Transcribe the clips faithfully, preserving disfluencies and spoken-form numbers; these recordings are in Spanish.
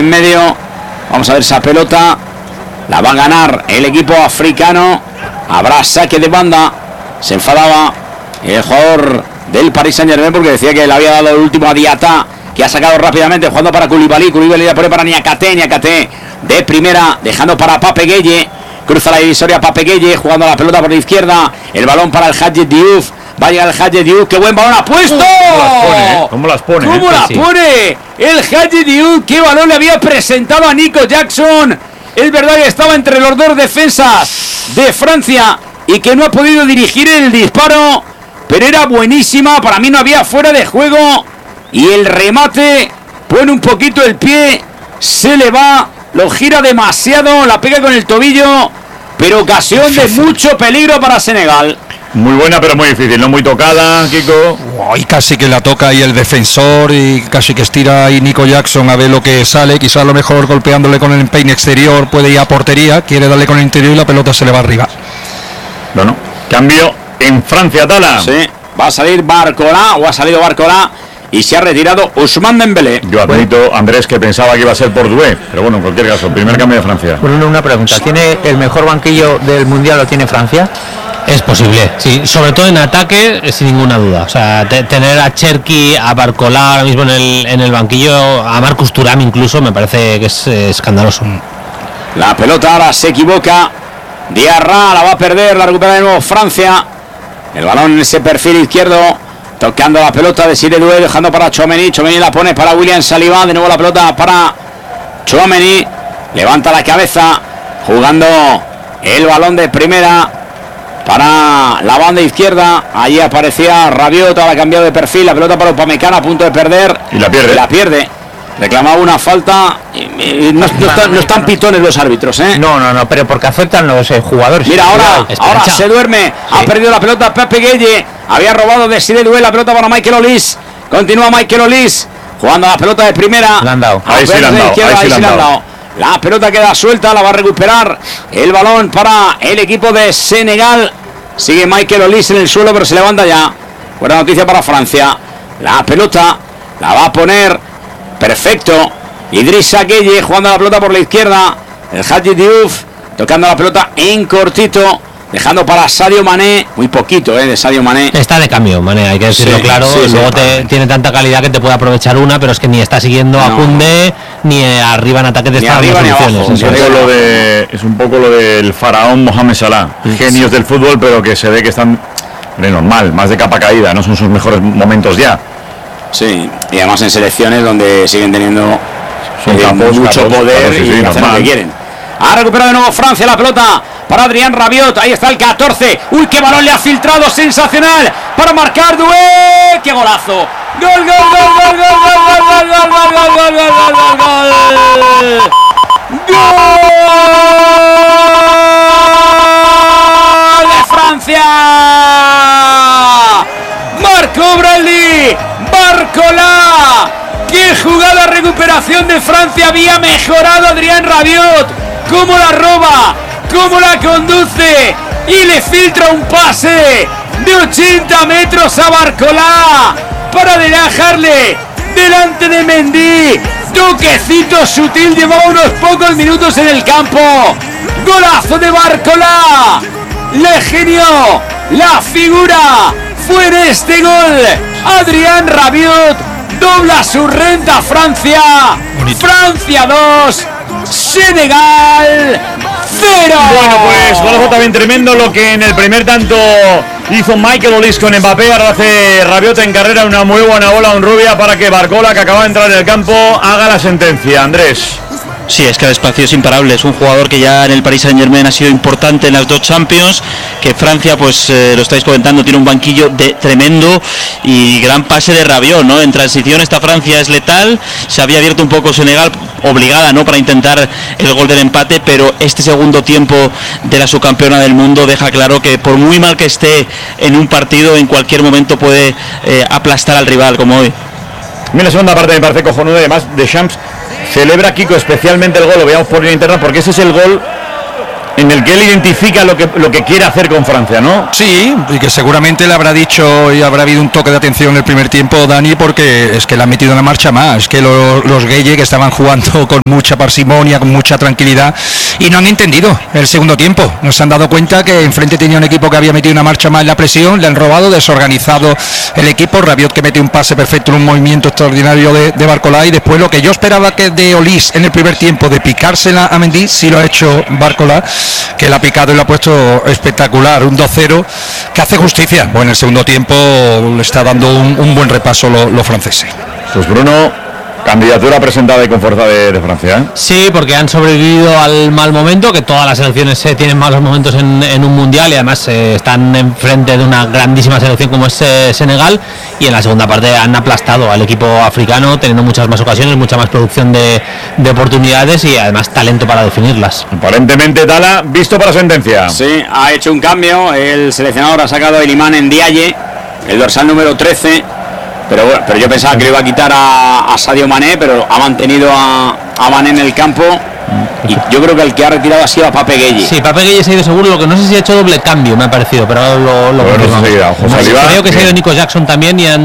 en medio. Vamos a ver esa pelota. La va a ganar el equipo africano. Habrá saque de banda. Se enfadaba el jugador del Paris Saint-Germain porque decía que le había dado el último a Diata, que ha sacado rápidamente jugando para Koulibaly. Koulibaly la pone para Niakate. Niakate de primera, dejando para Pape Gueye. Cruza la divisoria Pape Gueye, jugando la pelota por la izquierda. El balón para el Hadji Diouf. Va a llegar el Hadji Diouf. ¡Qué buen balón ha puesto! ¿Cómo las pone? ¿Cómo eh? la Sí. pone? El Hadji Diouf. ¡Qué balón le había presentado a Nico Jackson! Es verdad que estaba entre los dos defensas de Francia y que no ha podido dirigir el disparo, pero era buenísima. Para mí no había fuera de juego. Y el remate pone un poquito el pie, se le va, lo gira demasiado, la pega con el tobillo, pero ocasión de mucho peligro para Senegal. Muy buena, pero muy difícil, no muy tocada, Kiko. Oh, y casi que la toca ahí el defensor y casi que estira ahí Nico Jackson a ver lo que sale. Quizás a lo mejor golpeándole con el empeine exterior puede ir a portería, quiere darle con el interior y la pelota se le va arriba. Bueno, cambio en Francia, Tala. Sí, va a salir Barcola, o ha salido Barcola, y se ha retirado Ousmane Dembélé. Yo admito, Andrés, que pensaba que iba a ser por Doué, pero bueno, en cualquier caso, primer cambio de Francia. Bruno, una pregunta. ¿Tiene el mejor banquillo del Mundial lo tiene Francia? Es posible, sí, sobre todo en ataque, sin ninguna duda. O sea, te, tener a Cherki, a Barcola ahora mismo en el, en el banquillo, a Marcus Thuram incluso, me parece que es eh, escandaloso. La pelota ahora se equivoca. Diarra la va a perder, la recupera de nuevo Francia. El balón en ese perfil izquierdo, tocando la pelota de Sire Doué, dejando para Tchouaméni. Tchouaméni la pone para William Saliba. De nuevo la pelota para Tchouaméni. Levanta la cabeza, jugando el balón de primera para la banda izquierda. Allí aparecía Rabiot, ahora ha cambiado de perfil. La pelota para Upamecano, a punto de perder. Y la pierde. Y la pierde. Reclamaba una falta. Y, y no, no, están, no están pitones los árbitros, ¿eh? No, no, no, pero porque afectan los eh, jugadores. Mira, ahora, ahora se duerme. Sí. Ha perdido la pelota Pape Gueye. Había robado de Sire Doué la pelota para Michael Olise. Continúa Michael Olise jugando la pelota de primera. La han dado. Ahí sí la han dado. Ahí sí la han dado. La pelota queda suelta, la va a recuperar el balón para el equipo de Senegal. Sigue Michael Olise en el suelo, pero se levanta ya. Buena noticia para Francia. La pelota la va a poner perfecto Idrissa Gueye, jugando la pelota por la izquierda. El Hadji Diouf tocando la pelota en cortito, dejando para Sadio Mané. Muy poquito eh, de Sadio Mané. Está de cambio, Mané, hay que decirlo sí, claro. Sí, Luego sí, te, tiene tanta calidad que te puede aprovechar una, pero es que ni está siguiendo no, a Koundé, ni arriba en ataque de ni arriba ni abajo. Es un, poco lo de, es un poco lo del faraón Mohamed Salah. Genios del fútbol, pero que se ve que están de normal, más de capa caída, no son sus mejores momentos ya. Sí, y además en selecciones donde siguen teniendo son eh, capos, mucho capos, poder capos, sí, y sí, hacen lo que quieren. Ha recuperado de nuevo Francia la pelota para Adrien Rabiot. Ahí está el catorce. Uy, qué balón le ha filtrado, sensacional para marcar Doué. ¡Qué golazo! ¡Gol, gol, gol, gol, gol, gol, gol, gol, gol, gol, gol, gol, gol, gol! ¡Gol de Francia! Marco Braldi, Barcola. ¡Qué jugada! Recuperación de Francia. Había mejorado Adrien Rabiot. ¿Cómo la roba? ¿Cómo la conduce? Y le filtra un pase de ochenta metros a Barcola para dejarle delante de Mendy. Toquecito sutil, llevaba unos pocos minutos en el campo. Golazo de Barcola. Le genió la figura. Fue en este gol Adrien Rabiot. Dobla su renta Francia. Bonito. Francia dos, Senegal cero. Bueno, pues golazo también tremendo lo que en el primer tanto hizo Michael Olise con Mbappé. Ahora hace Rabiot en carrera una muy buena bola a un rubia para que Barcola, que acaba de entrar en el campo, haga la sentencia. Andrés. Sí, es que el espacio es imparable, es un jugador que ya en el Paris Saint-Germain ha sido importante en las dos Champions, que Francia, pues eh, lo estáis comentando, tiene un banquillo de tremendo y gran pase de Rabiot, ¿no? En transición esta Francia es letal, se había abierto un poco Senegal, obligada, ¿no?, para intentar el gol del empate, pero este segundo tiempo de la subcampeona del mundo deja claro que por muy mal que esté en un partido, en cualquier momento puede eh, aplastar al rival, como hoy. A mí la segunda parte me parece cojonuda, además Deschamps celebra, Kiko, especialmente el gol, lo veamos por línea interna, porque ese es el gol en el que él identifica lo que, lo que quiere hacer con Francia, ¿no? Sí, y que seguramente le habrá dicho y habrá habido un toque de atención en el primer tiempo, Dani, porque es que le han metido una marcha más. Es que los, los Gueye, que estaban jugando con mucha parsimonia, con mucha tranquilidad, y no han entendido el segundo tiempo. No se han dado cuenta que enfrente tenía un equipo que había metido una marcha más en la presión, le han robado, desorganizado el equipo. Rabiot, que metió un pase perfecto en un movimiento extraordinario de, de Barcola, y después lo que yo esperaba que de Olís en el primer tiempo, de picársela a Mendy, sí lo ha hecho Barcola, que la ha picado y lo ha puesto espectacular, un dos cero que hace justicia. Bueno, en el segundo tiempo le está dando un, un buen repaso los lo franceses. Pues Bruno, candidatura presentada y con fuerza de, de Francia, ¿eh? Sí, porque han sobrevivido al mal momento, que todas las selecciones eh, tienen malos momentos en, en un mundial, y además eh, están enfrente de una grandísima selección como es eh, Senegal, y en la segunda parte han aplastado al equipo africano, teniendo muchas más ocasiones, mucha más producción de, de oportunidades y además talento para definirlas. Aparentemente Tala, visto para sentencia. Sí, ha hecho un cambio, el seleccionador ha sacado a Iliman Ndiaye, el dorsal número trece. Pero, bueno, pero yo pensaba que le iba a quitar a, a Sadio Mané, pero ha mantenido a, a Mané en el campo, y yo creo que el que ha retirado ha sido a Pape Gueye. Sí, Pape Gueye se ha ido seguro, lo que no sé si ha hecho doble cambio, me ha parecido, pero lo, lo bueno, no sé, José Oliva, creo que bien. se ha ido Nico Jackson también y ha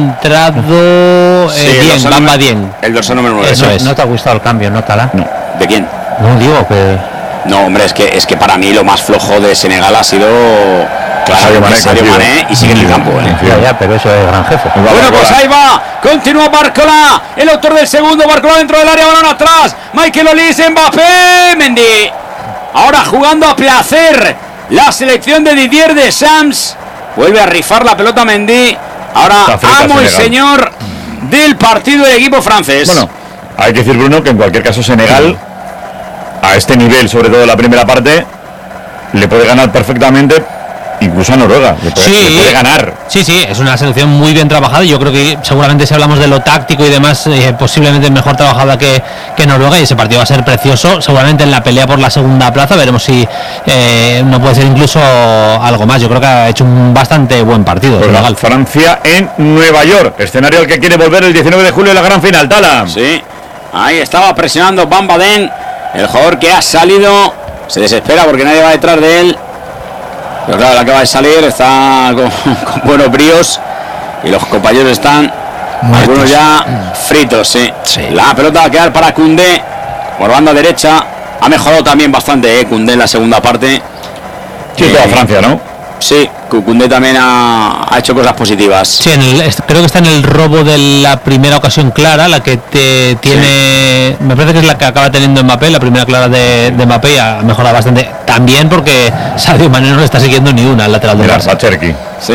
entrado Sí, eh, el bien, dorsal Bamba número- bien. El dorsal número nueve. Eso no, es. no te ha gustado el cambio, ¿no, Tala? No. ¿De quién? No, digo que... No, hombre, es que es que para mí lo más flojo de Senegal ha sido Sadio Mané, claramente Sadio coincido. Mané, y sigue en el campo, ¿eh? Ya, ya, pero eso es gran jefe. Bueno, pues ahí va, continúa Barcola, el autor del segundo, Barcola dentro del área, balón atrás, Michael Olise, Mbappé, Mendy. Ahora jugando a placer la selección de Didier Deschamps, vuelve a rifar la pelota Mendy. Ahora Está frita amo y Senegal. señor del partido del equipo francés. Bueno, hay que decir, Bruno, que en cualquier caso Senegal, a este nivel, sobre todo en la primera parte, le puede ganar perfectamente, incluso a Noruega. Le puede, Sí. le puede ganar. Sí, sí, es una selección muy bien trabajada. Yo creo que seguramente si hablamos de lo táctico y demás, eh, posiblemente mejor trabajada que, que Noruega, y ese partido va a ser precioso. Seguramente en la pelea por la segunda plaza veremos si eh, no puede ser incluso algo más. Yo creo que ha hecho un bastante buen partido. Pues la Senegal. Francia en Nueva York, escenario al que quiere volver el diecinueve de julio en la gran final. Tala. Sí, ahí estaba presionando Bamba Den, el jugador que ha salido, se desespera porque nadie va detrás de él. Pero claro, él acaba de salir, está con, con buenos bríos, y los compañeros están Muertos. algunos ya fritos, sí. Sí. La pelota va a quedar para Koundé por banda derecha. Ha mejorado también bastante, eh, Koundé en la segunda parte. Sí, Eh, toda Francia, ¿no? Sí, Koundé también ha, ha hecho cosas positivas. Sí, en el- es- creo que está en el robo de la primera ocasión clara, la que te tiene, me parece que es la que acaba teniendo Mbappé, la primera clara de, de Mbappé, y ha mejorado bastante. También porque Sadio Mané no le está siguiendo ni una al lateral del Mira, Barça. Cherki. Sí.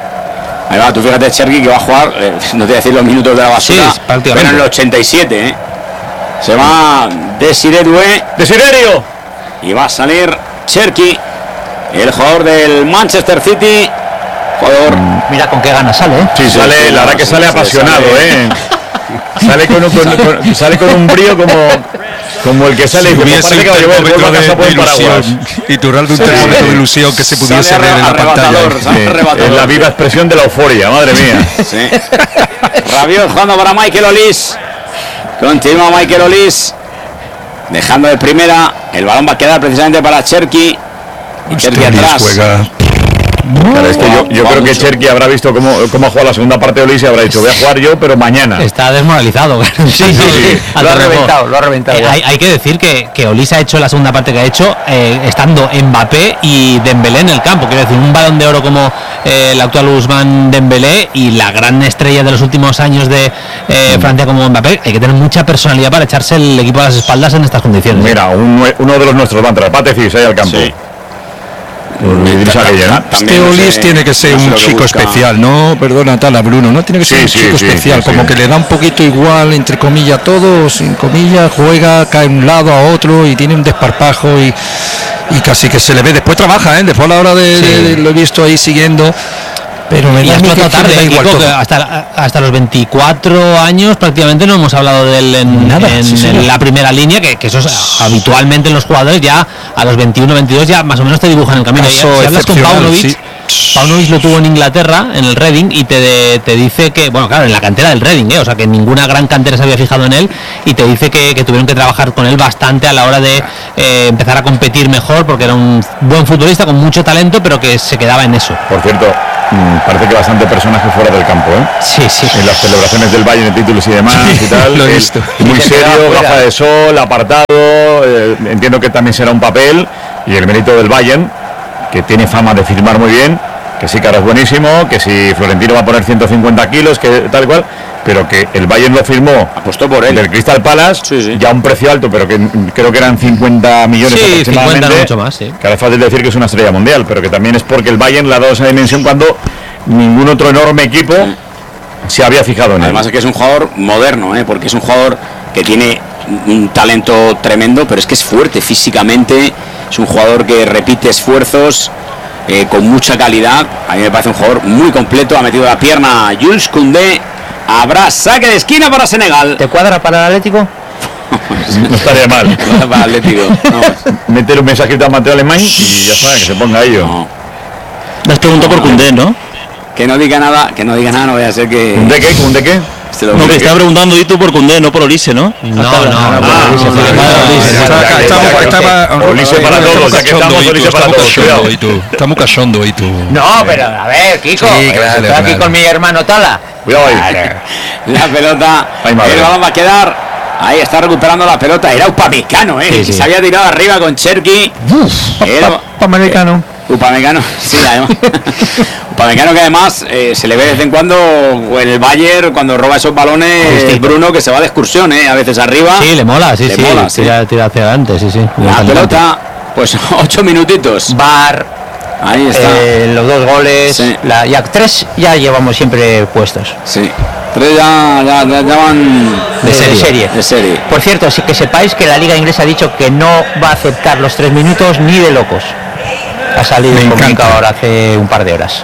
Ahí va, tú fíjate, Cherki, que va a jugar, eh, no te voy a decir los minutos de la basura, Sí, prácticamente. pero en el ochenta y siete, ¿eh? Se va Desiré Doué ¡Desiderio! y va a salir Cherki, el jugador del Manchester City, jugador... Mira con qué ganas sale, ¿eh? Sí, Sí, sale, sí, la verdad no, que sí, sale sí, apasionado, sale. ¿eh? Sale con un, con- con- sale con un brío como, como el que sale y Si dice, pues hubiese parece que va a un llevar el termómetro polvo a de, casa por de un paraguas. ilusión, y Turralde un Sí. termómetro de ilusión que se pudiese Sale ver en la arrebatador, pantalla. sale Sí, arrebatador. es la viva expresión de la euforia, madre mía. Sí. Rabiot jugando para Michael Olise. Continúa Michael Olise, dejando de primera. El balón va a quedar precisamente para Cherki. Y Cherki Este Olís atrás. juega. Claro, es que yo, yo Va creo que mucho. Cherki habrá visto cómo, cómo ha jugado la segunda parte de Olise y habrá dicho, voy a jugar yo, pero mañana. Está desmoralizado. Sí, sí. Lo ha reventado, lo ha reventado. Eh, hay, hay que decir que, que Olise ha hecho la segunda parte que ha hecho eh, estando Mbappé y Dembélé en el campo. Quiero decir, un balón de oro como eh, el actual Ousmane Dembélé y la gran estrella de los últimos años de eh, Francia como Mbappé. Hay que tener mucha personalidad para echarse el equipo a las espaldas en estas condiciones. Mira, un nue- uno de los nuestros va a entrar, Patecis ahí al campo. Sí. Pues Idrissa Gueye, ¿no? También Este no sé- Olís tiene que ser no sé un lo que chico busca. especial, no, perdona, Tala, Bruno, no tiene que ser Sí, un sí, chico sí, especial, sí, como sí. que le da un poquito igual, entre comillas, todo, sin comillas, juega, cae de un lado a otro y tiene un desparpajo y, y casi que se le ve. Después trabaja, ¿eh? Después a la hora de, de- de- lo he visto ahí siguiendo, pero me Y da ha a mí que explotado le da tarde, igual Kiko, todo. que hasta, hasta los veinticuatro años prácticamente no hemos hablado de él en, Nada, en- sí, señor. en la primera línea, que, que eso es habitualmente en los jugadores ya a los veintiuno, veintidós ya más o menos te dibujan el camino. Ya, Caso si hablas con excepcional, Paunovic, sí. Paunovic lo tuvo en Inglaterra, en el Reading, y te, te dice que, bueno, claro, en la cantera del Reading, ¿eh? O sea, que ninguna gran cantera se había fijado en él, y te dice que, que tuvieron que trabajar con él bastante a la hora de eh, empezar a competir mejor, porque era un buen futbolista con mucho talento, pero que se quedaba en eso. Por cierto, mmm, parece que bastante personaje fuera del campo, ¿eh? Sí, sí. En las celebraciones del Bayern de títulos y demás Sí, y tal. lo he él, visto. muy serio, gafa de sol, apartado. Eh, entiendo que también será un papel. Y el mérito del Bayern, que tiene fama de firmar muy bien, que sí que ahora es buenísimo, que si Florentino va a poner ciento cincuenta kilos, que tal y cual, pero que el Bayern lo firmó, apostó por él, del Crystal Palace, sí, sí. ya a un precio alto, pero que creo que eran cincuenta millones Sí, aproximadamente, cincuenta, no mucho más, sí. que ahora es fácil decir que es una estrella mundial, pero que también es porque el Bayern le ha dado esa dimensión cuando ningún otro enorme equipo se había fijado en él. Además es que es un jugador moderno, ¿eh? Porque es un jugador que tiene un talento tremendo, pero es que es fuerte físicamente, es un jugador que repite esfuerzos eh, con mucha calidad. A mí me parece un jugador muy completo. Ha metido la pierna Jules Koundé. Habrá saque de esquina para Senegal. ¿Te cuadra para el Atlético? No estaría mal. Para Atlético. No. Meter un mensajito a Mateo Alemán y ya está, que se ponga a ello. No. Has preguntado por Koundé, ¿no? Que no diga nada, que no diga nada, no voy a ser que. ¿Koundé qué? ¿Koundé qué? Se lo No, que estaba preguntando y tú por Koundé, no por Olise, ¿no? No, no, no, Olise para todos, ya que estamos, Olise para todos. Cuidado. y tú. Está muy cachondo y tú. No, pero a ver, Kiko, Sí, que claro, estoy aquí claro. con mi hermano Tala. Cuidado ahí. La pelota, Ay, madre. el balón va a quedar. Ahí está recuperando la pelota. Era Upamecano, ¿eh? Sí, sí. Se había tirado arriba con Cherki. Era- Americano. Upamecano, sí, además. Upamecano que además eh, se le ve de vez en cuando en el Bayern cuando roba esos balones. Sí. Bruno que se va de excursión, ¿eh? A veces arriba. Sí, le mola, sí, Le sí. mola, sí. Tira, tira hacia adelante, sí, sí. La pelota, pues ocho minutitos. Bar, Ahí está. eh, los dos goles, Sí. la, ya tres ya llevamos siempre puestos. Sí. Tres ya, ya, ya, ya van De serie. de serie. Por cierto, sí que sepáis que la Liga Inglesa ha dicho que no va a aceptar los tres minutos ni de locos. Ha salido Me un encanta. comunicado ahora hace un par de horas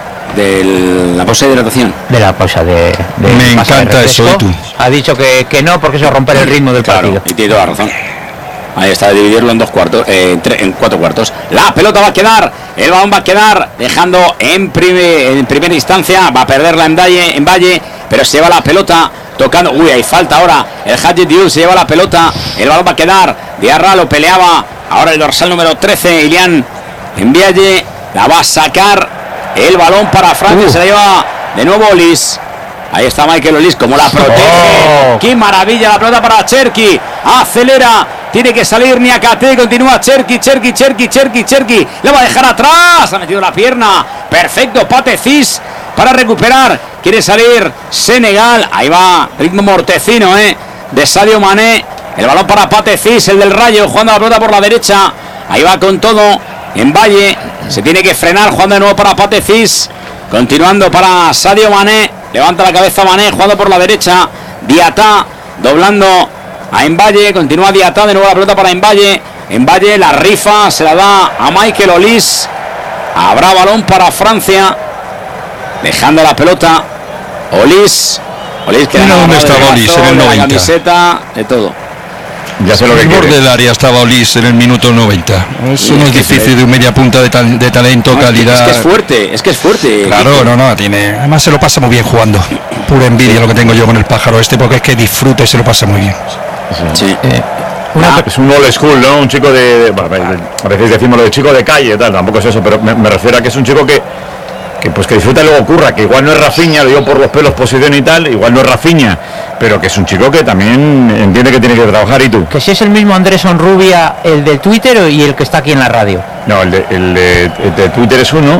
De la pausa de hidratación. de la pausa de, de Me pasa de encanta refresco. eso, ¿y tú? Ha dicho que, que no, porque eso romper el ritmo del Claro, partido. y tiene toda la razón. Ahí está, de dividirlo en dos cuartos, eh, en, tre- en cuatro cuartos. La pelota va a quedar, el balón va a quedar, dejando en, prime- en primera instancia, va a perderla en Valle, en Valle, pero se lleva la pelota, tocando, uy, hay falta ahora, el Hadji Diouf se lleva la pelota, el balón va a quedar, Diarra lo peleaba, ahora el dorsal número trece, Ilian Envialle, la va a sacar, el balón para Francia, Uh. se la lleva de nuevo Olis. Ahí está Michael Olis, como la protege. Oh. ¡Qué maravilla la pelota para Cherki! Acelera, tiene que salir Niakate, continúa Cherki, Cherki, Cherki, Cherki, Cherki. Le va a dejar atrás, ha metido la pierna. Perfecto, Pate Cis para recuperar. Quiere salir Senegal. Ahí va, ritmo mortecino, ¿eh? De Sadio Mané. El balón para Pate Cis, el del Rayo, jugando la pelota por la derecha. Ahí va con todo en Valle. Se tiene que frenar, jugando de nuevo para Pate Cis. Continuando para Sadio Mané. Levanta la cabeza Mané, jugando por la derecha. Diatá, doblando a Envalle. Continúa Diatá, de nuevo la pelota para Envalle. Envalle, la rifa, se la da a Michael Olis. Habrá balón para Francia. Dejando la pelota. Olis. Olis que Mira ha dónde agarrado estaba del Olis, brazo, en el de la noventa. camiseta, de todo. Ya sé lo que el borde quiere. del área estaba Olis en el minuto noventa. Eso no es difícil de un media punta de, tal- de talento, No, es que- calidad. Es que es fuerte, es que es fuerte. Claro, no, no, tiene. Además se lo pasa muy bien jugando. Pura envidia lo que tengo yo con el pájaro este, porque es que disfruta y se lo pasa muy bien. Sí. Una- es un old school, ¿no? Un chico de, de- bueno, a veces decimos lo de chico de calle, tal, tampoco es eso, pero me, me refiero a que es un chico que, que pues que disfruta y luego ocurra, que igual no es Rafinha, lo digo por los pelos, posición y tal, igual no es Rafinha, pero que es un chico que también entiende que tiene que trabajar. ¿Y tú? Que si es el mismo Andrés Onrubia, el del Twitter y el que está aquí en la radio. No, el de, el de, el de Twitter es uno,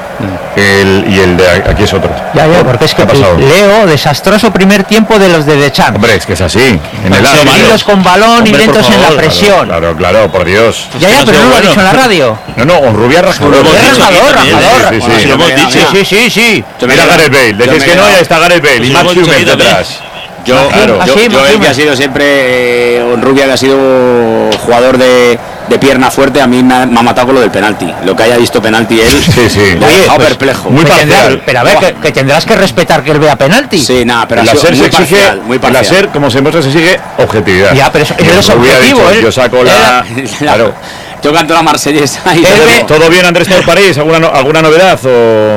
el, y el de aquí es otro. Ya, ya, porque es ¿Qué que ha pasado? Leo, desastroso primer tiempo de los de The Champs. Hombre, es que es así, en el lado Seguidos con balón y Hombre, por lentos en la favor, presión. Claro, claro, por Dios. Ya, ya, no pero sea no lo ha bueno. dicho en la radio. No, no, Onrubia rajador. Lo hemos Es dicho aquí rajador, también, rajador. sí, sí, Bueno, sí. si lo hemos Mira, dicho. mira. Sí, sí, sí. Mira a Gareth Bale, decís me que he no, quedado- ya está Gareth Bale y Pues Max lo hemos dicho Hummels aquí también. detrás. Yo, Claro. yo, Así, yo, Maxime. el que ha sido siempre eh, Onrubia, que ha sido jugador de, de pierna fuerte, a mí me ha, me ha matado con lo del penalti. Lo que haya visto penalti él, Sí, sí. me ha Oye, dejado pues, perplejo. muy Que tendrás- parcial. pero a ver, que, que tendrás que respetar que él vea penalti. Sí, nada, pero En ha la sido SER se muy exige, parcial, muy en la parcial. SER, como se muestra, se exige objetividad. Ya, pero eso- Y eso es Onrubia ha objetivo, dicho, él- yo saco la... Claro. Yo canto la marsellesa y Él todo. ve- ¿Todo bien, Andrés, por París? ¿Alguna, no- alguna novedad o...?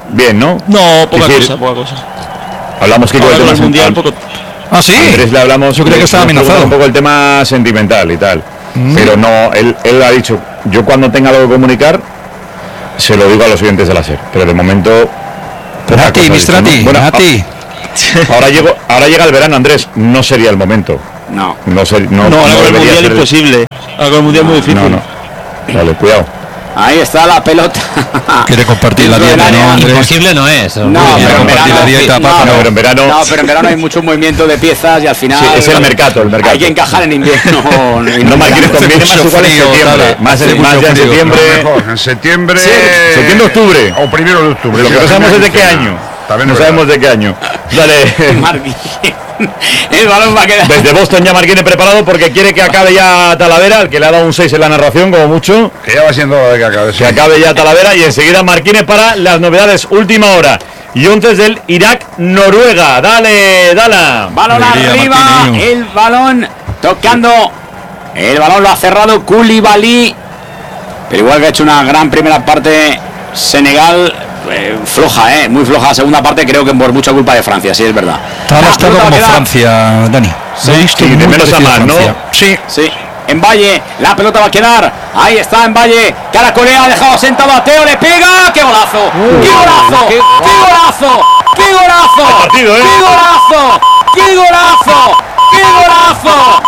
bien, ¿no? No, poca Es decir, cosa, poca cosa. Hablamos que con el Ahora tema con el mundial, sentimental. poco. Ah, sí. Andrés le hablamos. Yo creo que estaba nos preocupa amenazado. un poco el tema sentimental y tal. Mm. Pero no, él, él ha dicho, yo cuando tenga algo que comunicar, se lo digo a los oyentes de la SER. Pero de momento. Nati, Mistrati, bueno, Nati. Ahora, llego, ahora llega el verano, Andrés. No sería el momento. No. No, ser, no, No, no ahora con el debería mundial ser imposible. Ahora con el mundial muy difícil. No, no. Vale, cuidado. Ahí está la pelota. Quiere compartir la Dentro dieta, del ¿no, área. Andrés? Imposible no es. No, Quiere pero en compartir verano, la dieta, no, Paco, No, pero en verano. No, pero en verano hay mucho movimiento de piezas y al final. Sí, es el mercado, el mercado. Hay que encajar en invierno. y No, Marquines, Hace conviene más mucho igual en frío, septiembre. Tala. Más, Hace en- más mucho ya en frío. septiembre. Mejor, en septiembre. Septiembre, octubre. O primero de octubre. Lo que no sabemos es de qué año. También No es sabemos verdad. de qué año. Dale. Marquines. El balón va a quedar. Desde Boston ya Marquines preparado porque quiere que acabe ya Talavera, el que le ha dado un seis en la narración, como mucho. Que ya va siendo hora de que acabe. sí. Que acabe ya Talavera y enseguida Marquines para las novedades última hora. Y antes del Irak-Noruega. Dale, Dala. Balón Alegría, arriba. Marquinhos. El balón tocando. El balón lo ha cerrado Koulibaly. Pero igual que ha hecho una gran primera parte Senegal. Eh, floja, eh, muy floja la segunda parte, creo que por mucha culpa de Francia, sí es verdad. Está La estado pelota como va a quedar- Francia, Dani. Lo he visto sí, de muy menos a parecido más, ¿no? Francia. Sí. Sí, en Valle, la pelota va a quedar. Ahí está en Valle. Caracolea, ha dejado sentado a Teo, le pega. ¡Qué golazo! ¡Qué golazo! ¡Qué golazo! ¡Qué golazo! partido, ¿eh? ¡Qué golazo! ¡Qué golazo! ¡Qué golazo!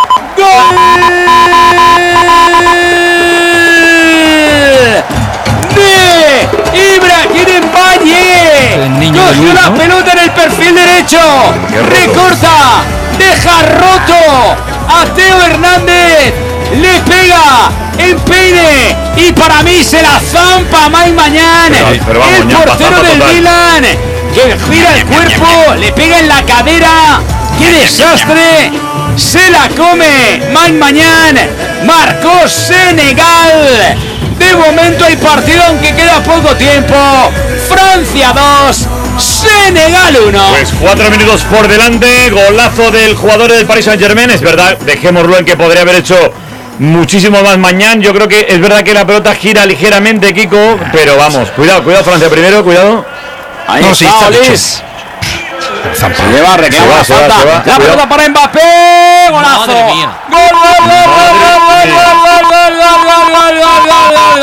¡Gol! De Ibrahim Valle. El niño de Cogió Luis, la ¿no? pelota en el perfil derecho. Qué roto. Recorta. Deja roto a Teo Hernández. Le pega el peine y para mí se la zampa Mike Mañán, Pero- pero vamos, el ñapa, portero zampa del total. Milan, que gira el cuerpo, le pega en la cadera. ¡Qué desastre! Se la come Mike Mañán. Marcó Senegal. De momento hay partido aunque queda poco tiempo. Francia dos, Senegal uno. Pues cuatro minutos por delante, golazo del jugador del Paris Saint Germain. Es verdad, dejémoslo en que podría haber hecho muchísimo más mañana. Yo creo que es verdad que la pelota gira ligeramente, Kiko, pero vamos, cuidado, cuidado Francia primero, cuidado. Ahí No, sí, está está Olís. Zampa. Se lleva, reclama Se va, la se va, falta. se va. La Cuidado. pelota para Mbappé. Golazo. Madre mía. Gol, gol, gol, gol, gol, gol, gol, gol, gol, gol, gol, gol, gol,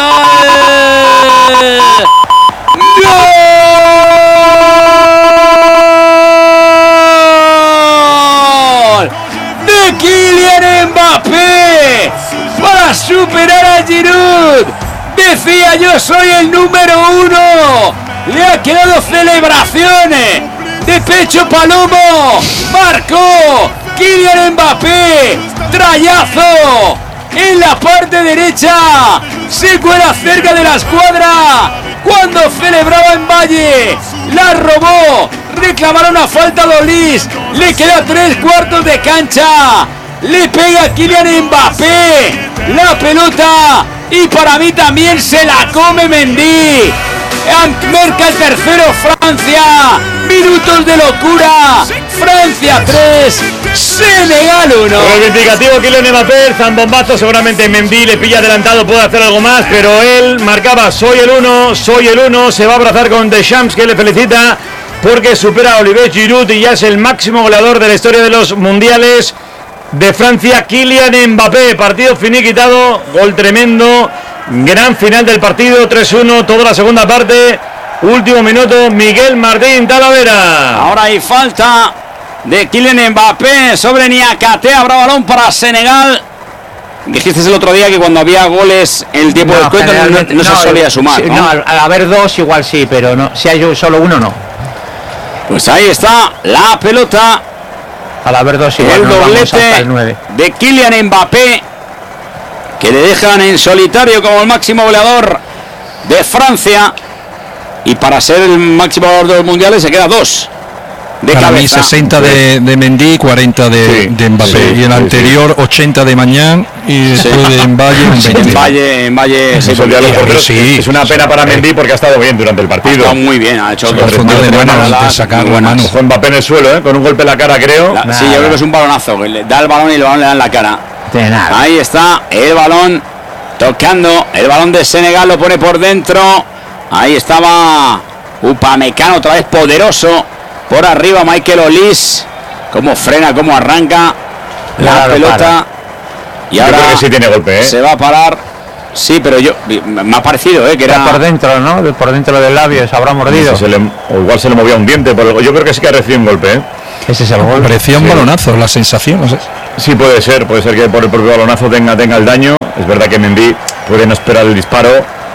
gol. ¡Gol! De Kylian Mbappé para superar a Giroud. Decía yo soy el número uno. Le ha quedado celebraciones de pecho palomo. Marcó Kylian Mbappé. Trayazo en la parte derecha. Se cuela cerca de la escuadra. Cuando celebraba en Valle, la robó. Reclamaron una falta de Olís. Le queda tres cuartos de cancha. Le pega Kylian Mbappé la pelota y para mí también se la come Mendy. Marca el tercero Francia. Minutos de locura. Francia tres, Senegal uno. Reivindicativo Kylian Mbappé, zambombazo, seguramente Mendy le pilla adelantado, puede hacer algo más, pero él marcaba soy el uno, soy el uno, se va a abrazar con Deschamps que le felicita porque supera a Olivier Giroud y ya es el máximo goleador de la historia de los mundiales de Francia, Kylian Mbappé. Partido finiquitado, gol tremendo, gran final del partido, tres uno, toda la segunda parte, último minuto, Miguel Martín Talavera. Ahora hay falta de Kylian Mbappé sobre Niakate. Habrá balón para Senegal. Dijiste el otro día que cuando había goles el tiempo de descuento no, no, no se solía sumar, sí, ¿no? no, al, al haber dos igual sí, pero no, si hay solo uno no. Pues ahí está la pelota. Al haber dos igual El nos vamos hasta doblete el nueve. de Kylian Mbappé, que le dejan en solitario como el máximo goleador de Francia. Y para ser el máximo goleador de los mundiales se queda dos. De Para mí cabeza. sesenta de, de Mendy y cuarenta de, Sí, de Mbappé. sí, y el sí, anterior ochenta de Mañán y después de Mbappé un veinte. En Valle, en Valle se Eso el día de los Sí, porteros, sí. es una pena para Mendy porque ha estado bien durante el partido. está muy bien, ha hecho Sí, dos el fondo de tres mano, buenas, antes de sacar muy la buenas. mano. Fue Mbappé en el suelo, ¿eh? Con un golpe en la cara, creo. La- sí, yo creo que es un balonazo, que le da el balón y el balón le da en la cara. De nada. Ahí está el balón tocando, el balón de Senegal lo pone por dentro. Ahí estaba Upamecano otra vez poderoso. Por arriba Michael Olise. Cómo frena, cómo arranca la Claro, pelota. para. Y Yo ahora creo que sí tiene golpe, ¿eh? se va a parar. Sí, pero yo me ha parecido, ¿eh? Que Era era por dentro, ¿no? De- Por dentro del labio, se habrá mordido. Se le- o igual se le movía un diente, pero yo creo que sí que ha recibido un golpe, ¿eh? Ese es el gol. Parecía un Sí. balonazo, la sensación, no sé. Sí, puede ser, puede ser que por el propio balonazo tenga, tenga el daño. Es verdad que Mendy puede no esperar el disparo,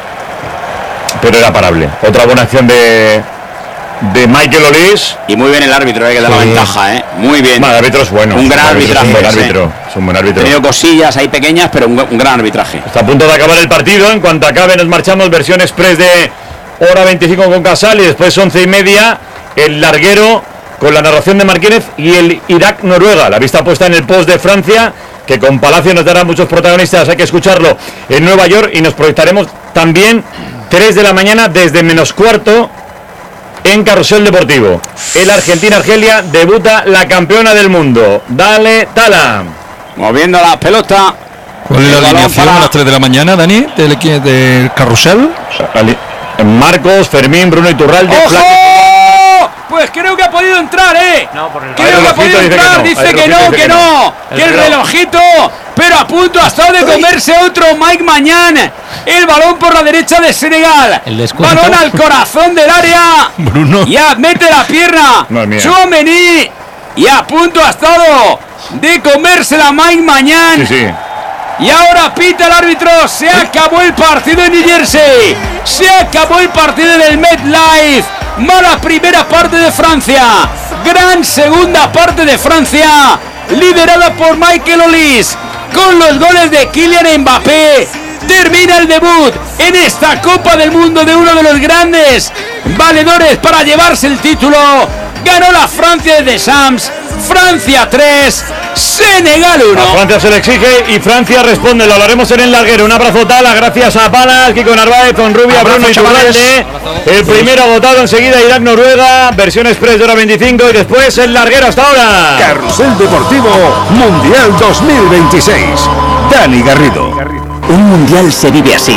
pero era parable. Otra buena acción de, de Michael Olise. y muy bien el árbitro, ¿eh? Que da la Sí. ventaja, ¿eh? Muy bien. Bueno, el árbitro es bueno. Un gran El árbitro arbitraje, Es un buen sí. árbitro. Es un buen Ha árbitro. tenido cosillas ahí pequeñas, pero un, un gran arbitraje. Está a punto de acabar el partido. En cuanto acabe, nos marchamos. Versión express de hora veinticinco con Casal. Y después, once y media, el larguero con la narración de Martínez y el Irak-Noruega. La vista puesta en el post de Francia, que con Palacio nos dará muchos protagonistas. Hay que escucharlo en Nueva York. Y nos proyectaremos también tres de la mañana desde menos cuarto en Carrusel Deportivo. El Argentina-Argelia debuta la campeona del mundo. Dale, Tala. Moviendo la pelota. ¿Cuál es El la balón alineación para- a las tres de la mañana, Dani? ¿Del, equi- del carrusel? Ali- Marcos, Fermín, Bruno Iturralde. ¡Ojo! Fla- Pues creo que ha podido entrar, ¿eh? No, por el- Creo Hay que ha relojito, podido dice que entrar. no. Dice Hay que no, relojito, dice que que no. El Que el reloj. relojito. Pero a punto ha estado de comerse otro Mike Mañán. El balón por la derecha de Senegal. El descuento. Balón al corazón del área. Bruno. Ya mete la pierna. Madre mía. Tchouaméni. Y a punto ha estado de comerse la Mike Mañán. Sí, sí. Y ahora pita el árbitro. Se acabó el partido en New Jersey. Se acabó el partido en el MetLife. Mala primera parte de Francia. Gran segunda parte de Francia. Liderada por Michael Olise. Con los goles de Kylian Mbappé. Termina el debut en esta Copa del Mundo de uno de los grandes valedores para llevarse el título. Ganó la Francia de Deschamps. Francia tres, Senegal A uno. Francia se le exige y Francia responde. Lo hablaremos en el larguero. Un abrazo, Tala. Gracias a Palas, Kiko Narváez, Onrubia, Abrazo, Bruno chavales. Iturralde. El primero agotado enseguida, Irak-Noruega. Versión express de hora veinticinco. Y después el larguero hasta ahora. Carrusel Deportivo Mundial dos mil veintiséis. Dani Garrido. Un mundial se vive así.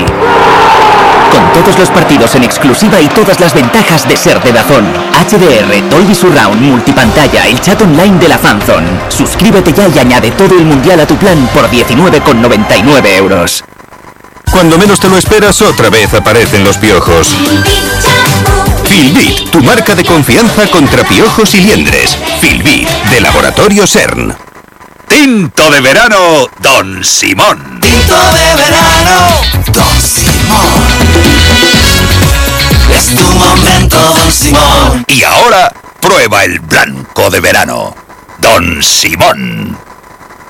Con todos los partidos en exclusiva y todas las ventajas de ser de Dazón. H D R, Dolby Surround, multipantalla, el chat online de la Fanzone. Suscríbete ya y añade todo el mundial a tu plan por diecinueve con noventa y nueve euros. Cuando menos te lo esperas, otra vez aparecen los piojos. Filbit, tu marca de confianza contra piojos y liendres. Filbit, de Laboratorio CERN. Tinto de verano, Don Simón. Tinto de verano, Don Simón. Es tu momento, Don Simón. Y ahora, prueba el blanco de verano, Don Simón.